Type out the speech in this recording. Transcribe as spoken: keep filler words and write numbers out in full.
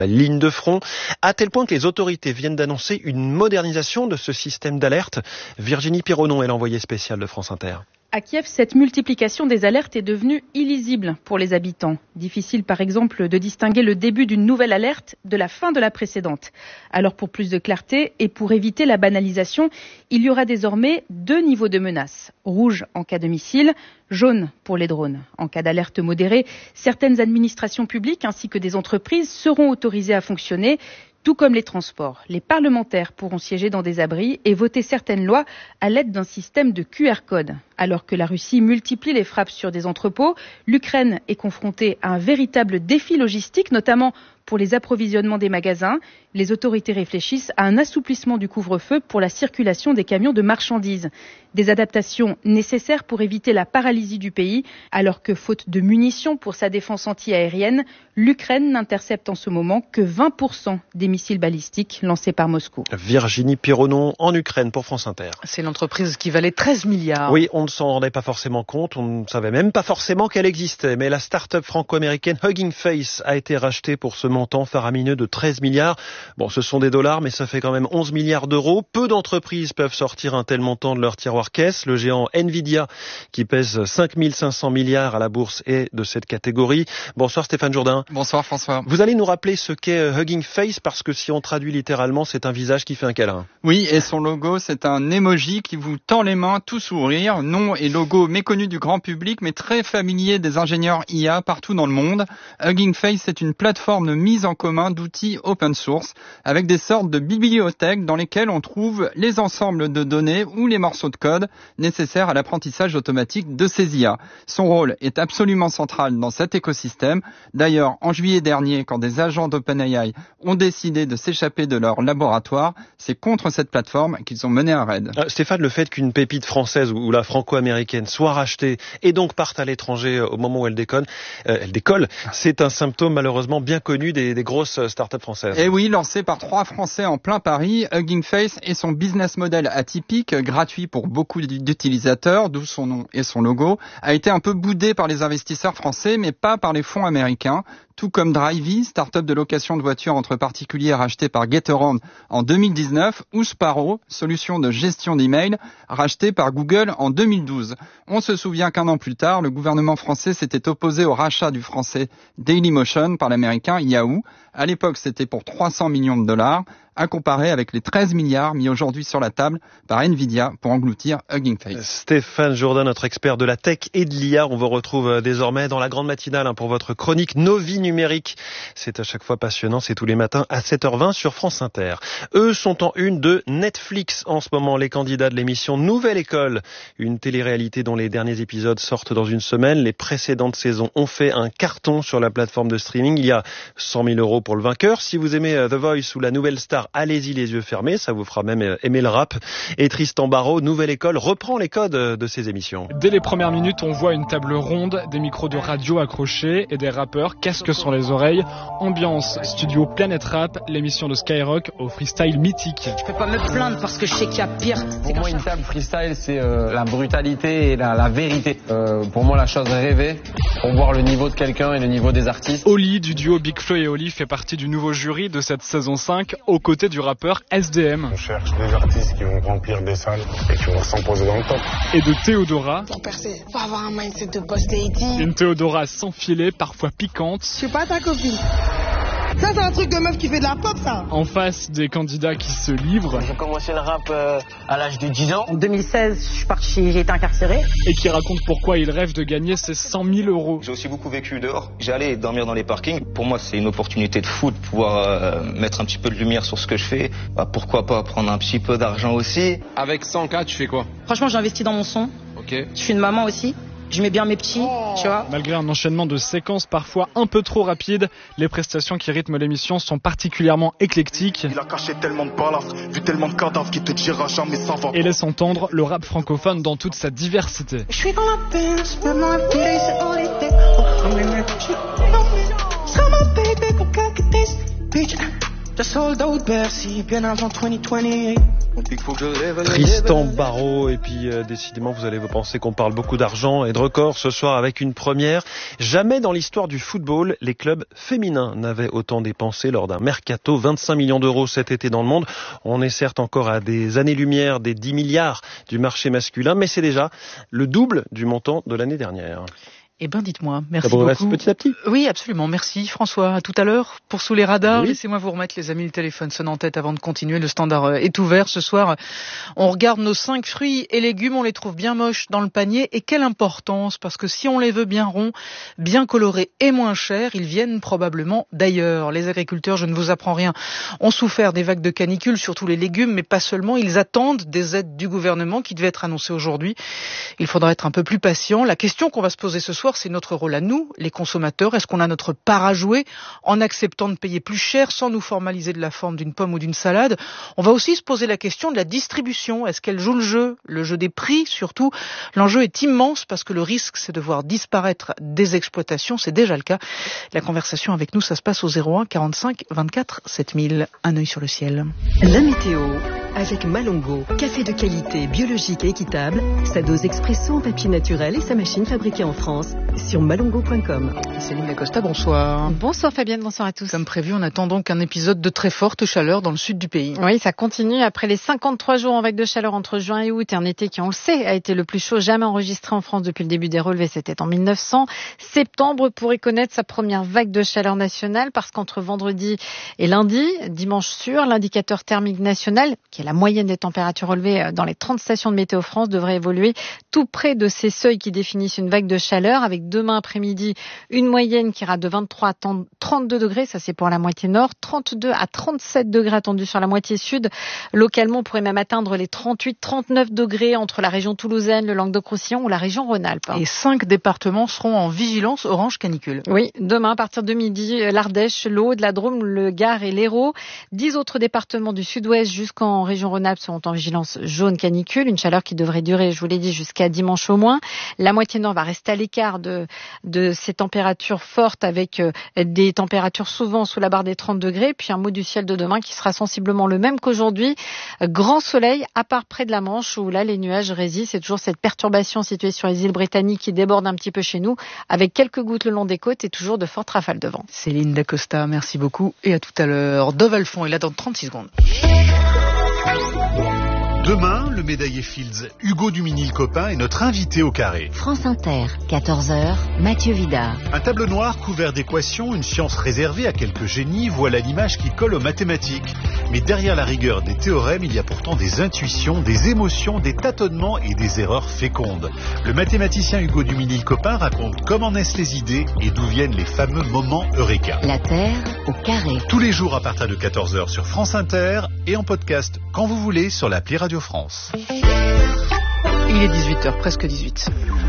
la ligne de front, à tel point que les autorités viennent d'annoncer une modernisation de ce système d'alerte. Virginie Pironon est l'envoyée spéciale de France Inter. À Kiev, cette multiplication des alertes est devenue illisible pour les habitants. Difficile, par exemple, de distinguer le début d'une nouvelle alerte de la fin de la précédente. Alors, pour plus de clarté et pour éviter la banalisation, il y aura désormais deux niveaux de menaces. Rouge en cas de missile, jaune pour les drones. En cas d'alerte modérée, certaines administrations publiques ainsi que des entreprises seront autorisées à fonctionner. Tout comme les transports, les parlementaires pourront siéger dans des abris et voter certaines lois à l'aide d'un système de Q R code. Alors que la Russie multiplie les frappes sur des entrepôts, l'Ukraine est confrontée à un véritable défi logistique, notamment pour les approvisionnements des magasins. Les autorités réfléchissent à un assouplissement du couvre-feu pour la circulation des camions de marchandises. Des adaptations nécessaires pour éviter la paralysie du pays, alors que faute de munitions pour sa défense anti-aérienne, l'Ukraine n'intercepte en ce moment que vingt pour cent des missiles balistiques lancés par Moscou. Virginie Pironon en Ukraine pour France Inter. C'est l'entreprise qui valait treize milliards. Oui, on ne s'en rendait pas forcément compte, on ne savait même pas forcément qu'elle existait. Mais la start-up franco-américaine Hugging Face a été rachetée pour ce montant faramineux de treize milliards. Bon, ce sont des dollars, mais ça fait quand même onze milliards d'euros. Peu d'entreprises peuvent sortir un tel montant de leur tiroir caisse. Le géant Nvidia, qui pèse cinq mille cinq cents milliards à la bourse, est de cette catégorie. Bonsoir Stéphane Jourdain. Bonsoir François. Vous allez nous rappeler ce qu'est Hugging Face, parce que si on traduit littéralement, c'est un visage qui fait un câlin. Oui, et son logo, c'est un emoji qui vous tend les mains tout sourire. Nom et logo méconnu du grand public, mais très familier des ingénieurs I A partout dans le monde. Hugging Face, c'est une plateforme de mise en commun d'outils open source, avec des sortes de bibliothèques dans lesquelles on trouve les ensembles de données ou les morceaux de code nécessaires à l'apprentissage automatique de ces I A. Son rôle est absolument central dans cet écosystème. D'ailleurs, en juillet dernier, quand des agents d'OpenAI ont décidé de s'échapper de leur laboratoire, c'est contre cette plateforme qu'ils ont mené un raid. Euh, Stéphane, le fait qu'une pépite française ou la franco-américaine soit rachetée et donc parte à l'étranger au moment où elle déconne, euh, elle décolle, c'est un symptôme malheureusement bien connu des, des grosses startups françaises. Et oui, lancé par trois Français en plein Paris, Hugging Face et son business model atypique, gratuit pour beaucoup d'utilisateurs, d'où son nom et son logo, a été un peu boudé par les investisseurs français, mais pas par les fonds américains. Tout comme Drivey, start-up de location de voitures entre particuliers rachetée par Getaround en deux mille dix-neuf, ou Sparrow, solution de gestion d'email, rachetée par Google en deux mille douze. On se souvient qu'un an plus tard, le gouvernement français s'était opposé au rachat du français Dailymotion par l'américain Yahoo. À l'époque, c'était pour trois cents millions de dollars, à comparer avec les treize milliards mis aujourd'hui sur la table par Nvidia pour engloutir Hugging Face. Stéphane Jourdain, notre expert de la tech et de l'I A, on vous retrouve désormais dans la grande matinale pour votre chronique Nos vies numériques. C'est à chaque fois passionnant, c'est tous les matins à sept heures vingt sur France Inter. Eux sont en une de Netflix en ce moment, les candidats de l'émission Nouvelle École, une télé-réalité dont les derniers épisodes sortent dans une semaine. Les précédentes saisons ont fait un carton sur la plateforme de streaming. Il y a cent mille euros pour le vainqueur. Si vous aimez The Voice ou La Nouvelle Star, allez-y les yeux fermés, ça vous fera même aimer le rap. Et Tristan Barraud, Nouvelle École, reprend les codes de ses émissions. Dès les premières minutes, on voit une table ronde, des micros de radio accrochés et des rappeurs casques sur les oreilles. Ambiance studio Planète Rap, l'émission de Skyrock au freestyle mythique. Je peux pas me plaindre parce que je sais qu'il y a pire. Pour moi, une table freestyle, c'est euh, la brutalité et la, la vérité. Euh, pour moi, la chose rêvée, pour voir le niveau de quelqu'un et le niveau des artistes. Oli du duo Big Flo et Oli fait partie du nouveau jury de cette saison cinq, aux côtés du rappeur S D M. On cherche des artistes qui vont remplir des salles et qui vont s'imposer dans le top. Et de Théodora. Pour percer, faut avoir un mindset de boss lady. Une Théodora sans filet, parfois piquante. Je suis pas ta copine. Ça, c'est un truc de meuf qui fait de la pop, ça. En face des candidats qui se livrent. J'ai commencé le rap euh, à l'âge de dix ans. En deux mille seize, je suis parti, j'ai été incarcéré. Et qui racontent pourquoi ils rêvent de gagner ces cent mille euros. J'ai aussi beaucoup vécu dehors. J'allais dormir dans les parkings. Pour moi, c'est une opportunité de fou de pouvoir euh, mettre un petit peu de lumière sur ce que je fais. Bah, pourquoi pas prendre un petit peu d'argent aussi. Avec cent K, tu fais quoi? Franchement, j'ai investi dans mon son. Ok. Je suis une maman aussi. Je mets bien mes petits, tu vois. Malgré un enchaînement de séquences parfois un peu trop rapides, les prestations qui rythment l'émission sont particulièrement éclectiques. Il a caché tellement de balafres, vu tellement de cadavres qui te dira jamais ça va. Et laisse entendre le rap francophone dans toute sa diversité. Je suis dans la peine, je peux m'en appeler, c'est all it takes. So my baby, go back at this bitch. Just hold out Bercy, bien avant vingt vingt-huit. Tristan Barraud, et puis euh, décidément vous allez vous penser qu'on parle beaucoup d'argent et de records ce soir avec une première. Jamais dans l'histoire du football, les clubs féminins n'avaient autant dépensé lors d'un mercato, vingt-cinq millions d'euros cet été dans le monde. On est certes encore à des années-lumière des dix milliards du marché masculin, mais c'est déjà le double du montant de l'année dernière. Eh ben, dites-moi. Merci Ça beaucoup. Petit à petit. Oui, absolument. Merci, François. À tout à l'heure. Pour Sous les radars, oui. Laissez-moi vous remettre, les amis, le téléphone sonne en tête avant de continuer. Le standard est ouvert. Ce soir, on regarde nos cinq fruits et légumes. On les trouve bien moches dans le panier. Et quelle importance, parce que si on les veut bien ronds, bien colorés et moins chers, ils viennent probablement d'ailleurs. Les agriculteurs, je ne vous apprends rien, ont souffert des vagues de canicule, surtout les légumes, mais pas seulement. Ils attendent des aides du gouvernement qui devaient être annoncées aujourd'hui. Il faudra être un peu plus patient. La question qu'on va se poser ce soir, c'est notre rôle à nous, les consommateurs. Est-ce qu'on a notre part à jouer en acceptant de payer plus cher sans nous formaliser de la forme d'une pomme ou d'une salade? On va aussi se poser la question de la distribution. Est-ce qu'elle joue le jeu? Le jeu des prix, surtout. L'enjeu est immense parce que le risque, c'est de voir disparaître des exploitations. C'est déjà le cas. La conversation avec nous, ça se passe au zéro un quarante-cinq vingt-quatre sept mille. Un œil sur le ciel. La météo avec Malongo. Café de qualité, biologique et équitable. Sa dose expresso en papier naturel et sa machine fabriquée en France. Sur malongo point com. Céline Dacosta, bonsoir. Bonsoir Fabienne, bonsoir à tous. Comme prévu, on attend donc un épisode de très forte chaleur dans le sud du pays. Oui, ça continue après les cinquante-trois jours en vague de chaleur entre juin et août, et un été qui, on le sait, a été le plus chaud jamais enregistré en France depuis le début des relevés, c'était en mille neuf cents. Septembre pourrait connaître sa première vague de chaleur nationale parce qu'entre vendredi et lundi, dimanche sûr, l'indicateur thermique national, qui est la moyenne des températures relevées dans les trente stations de Météo France, devrait évoluer tout près de ces seuils qui définissent une vague de chaleur, avec demain après-midi une moyenne qui ira de vingt-trois à trente-deux degrés, ça c'est pour la moitié nord, trente-deux à trente-sept degrés attendus sur la moitié sud. Localement, on pourrait même atteindre les trente-huit à trente-neuf degrés entre la région toulousaine, le Languedoc-Roussillon ou la région Rhône-Alpes. Et cinq départements seront en vigilance orange canicule. Oui, demain à partir de midi, l'Ardèche, l'Aude, la Drôme, le Gard et l'Hérault. Dix autres départements du sud-ouest jusqu'en région Rhône-Alpes seront en vigilance jaune canicule, une chaleur qui devrait durer, je vous l'ai dit, jusqu'à dimanche au moins. La moitié nord va rester à l'écart de, de ces températures fortes avec euh, des températures souvent sous la barre des trente degrés, puis un mot du ciel de demain qui sera sensiblement le même qu'aujourd'hui. Grand soleil, à part près de la Manche où là les nuages résistent. C'est toujours cette perturbation située sur les îles britanniques qui déborde un petit peu chez nous, avec quelques gouttes le long des côtes et toujours de fortes rafales de vent. Céline Dacosta, merci beaucoup et à tout à l'heure. Dove Alphon est là dans trente-six secondes. Demain, le médaillé Fields Hugo Duminil-Copin est notre invité au carré. France Inter, quatorze heures, Mathieu Vidard. Un tableau noir couvert d'équations, une science réservée à quelques génies, voilà l'image qui colle aux mathématiques. Mais derrière la rigueur des théorèmes, il y a pourtant des intuitions, des émotions, des tâtonnements et des erreurs fécondes. Le mathématicien Hugo Duminil-Copin raconte comment naissent les idées et d'où viennent les fameux moments eureka. La Terre au carré. Tous les jours à partir de quatorze heures sur France Inter et en podcast quand vous voulez sur l'appli Radio France. Il est dix-huit heures, presque dix-huit.